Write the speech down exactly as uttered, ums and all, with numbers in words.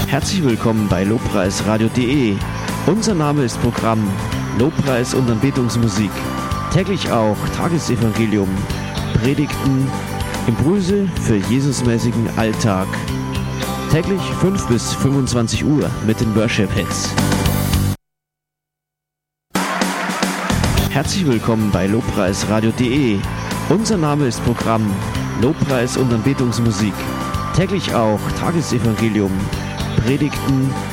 Herzlich willkommen bei lobpreisradio punkt de. Unser Name ist Programm Lobpreis und Anbetungsmusik. Täglich auch Tagesevangelium, Predigten, Impulse für Jesusmäßigen Alltag. Täglich fünf bis fünfundzwanzig Uhr mit den Worship-Hits. Herzlich willkommen bei lobpreisradio punkt de. Unser Name ist Programm Lobpreis und Anbetungsmusik. Täglich auch Tagesevangelium, Predigten,